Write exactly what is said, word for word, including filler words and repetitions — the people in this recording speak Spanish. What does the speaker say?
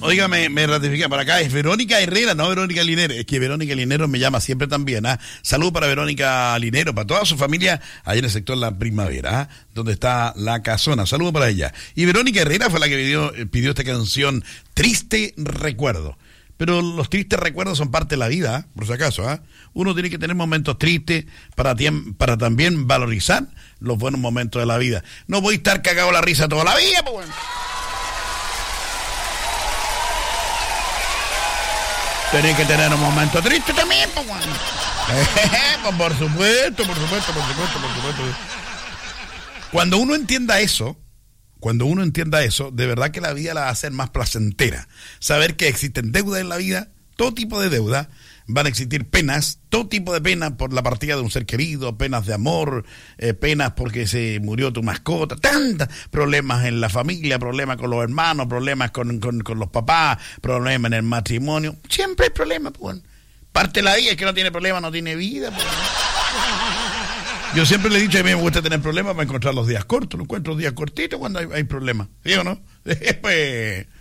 Oiga, me, me ratifica por acá, es Verónica Herrera, no Verónica Linero. Es que Verónica Linero me llama siempre también, ¿ah? Salud para Verónica Linero, para toda su familia, allá en el sector La Primavera, ¿ah? Donde está la casona. Saludos para ella. Y Verónica Herrera fue la que pidió, pidió esta canción, Triste Recuerdo. Pero los tristes recuerdos son parte de la vida, ¿eh? Por si acaso, ¿eh? Uno tiene que tener momentos tristes para, tiem- para también valorizar los buenos momentos de la vida. No voy a estar cagado la risa toda la vida, pues bueno. Tenés que tener un momento triste también, pues bueno. Pues por supuesto, por supuesto, por supuesto, por supuesto. Cuando uno entienda eso, Cuando uno entienda eso, de verdad que la vida la va a hacer más placentera. Saber que existen deudas en la vida, todo tipo de deuda, van a existir penas, todo tipo de penas por la partida de un ser querido, penas de amor, eh, penas porque se murió tu mascota, tantos problemas en la familia, problemas con los hermanos, problemas con, con, con los papás, problemas en el matrimonio. Siempre hay problemas, pues. Parte de la vida es que no tiene problema, no tiene vida, pues. Yo siempre le he dicho, a mí me gusta tener problemas para encontrar los días cortos. No encuentro días cortitos cuando hay, hay problemas. ¿Sí o no? Pues,